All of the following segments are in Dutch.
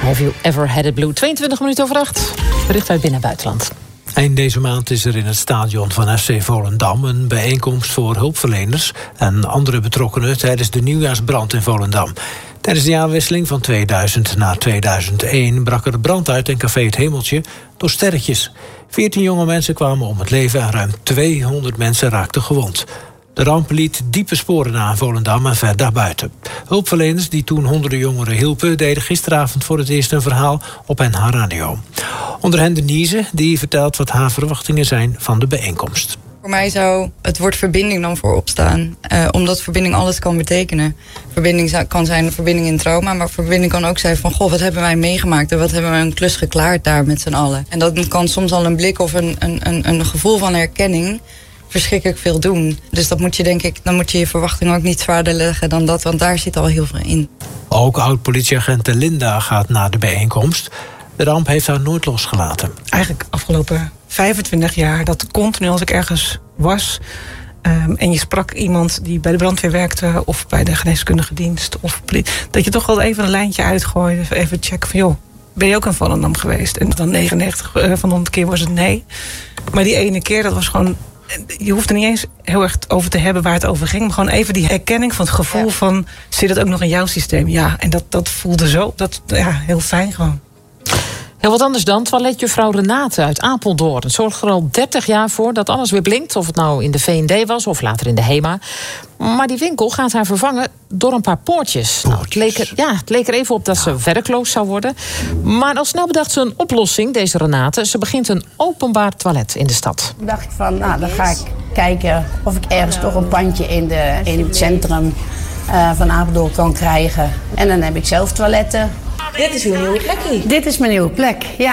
Have You Ever Had It Blue? 22 minuten over 8. Bericht uit binnen- en buitenland. Eind deze maand is er in het stadion van FC Volendam een bijeenkomst voor hulpverleners en andere betrokkenen tijdens de nieuwjaarsbrand in Volendam. Tijdens de jaarwisseling van 2000 naar 2001 brak er brand uit in café Het Hemeltje door sterretjes. 14 jonge mensen kwamen om het leven en ruim 200 mensen raakten gewond. De ramp liet diepe sporen na in Volendam en ver daarbuiten. Hulpverleners die toen honderden jongeren hielpen deden gisteravond voor het eerst een verhaal op NH Radio. Onder hen Denise, die vertelt wat haar verwachtingen zijn van de bijeenkomst. Voor mij zou het woord verbinding dan voorop staan. Omdat verbinding alles kan betekenen. Verbinding kan zijn verbinding in trauma, maar verbinding kan ook zijn van goh, wat hebben wij meegemaakt en wat hebben wij een klus geklaard daar met z'n allen. En dat kan soms al een blik of een gevoel van herkenning verschrikkelijk veel doen. Dus dat moet je, denk ik, dan moet je je verwachting ook niet zwaarder leggen dan dat, want daar zit al heel veel in. Ook oud-politieagent Linda gaat naar de bijeenkomst. De ramp heeft haar nooit losgelaten. Eigenlijk afgelopen 25 jaar dat continu als ik ergens was en je sprak iemand die bij de brandweer werkte of bij de geneeskundige dienst of dat je toch wel even een lijntje uitgooide, even checken van joh, ben je ook in Volendam geweest? En dan 99 van de 100 keer was het nee. Maar die ene keer, dat was gewoon, je hoeft er niet eens heel erg over te hebben waar het over ging, maar gewoon even die herkenning van het gevoel van zit het ook nog in jouw systeem? Ja, en dat voelde zo, heel fijn gewoon. Heel wat anders dan toiletjuffrouw Renate uit Apeldoorn. Zorgt er al 30 jaar voor dat alles weer blinkt. Of het nou in de V&D was of later in de HEMA. Maar die winkel gaat haar vervangen door een paar poortjes. Nou, het leek er even op dat ze werkloos zou worden. Maar al snel bedacht ze een oplossing, deze Renate. Ze begint een openbaar toilet in de stad. Ik dacht van, dan ga ik kijken of ik ergens toch een pandje in het centrum van Apeldoorn kan krijgen. En dan heb ik zelf toiletten. Dit is uw nieuwe plekje. Dit is mijn nieuwe plek, ja.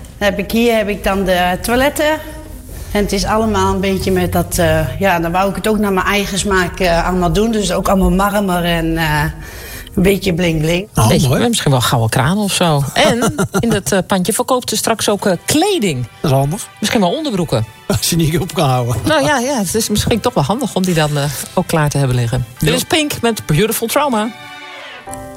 Hier heb ik dan de toiletten. En het is allemaal een beetje met dat... dan wou ik het ook naar mijn eigen smaak allemaal doen. Dus ook allemaal marmer en een beetje bling bling. Misschien wel gouden kraan of zo. En in dat pandje verkoopt ze straks ook kleding. Dat is handig. Misschien wel onderbroeken. Als je niet op kan houden. Nou ja, het is misschien toch wel handig om die dan ook klaar te hebben liggen. Dit is Pink met Beautiful Trauma.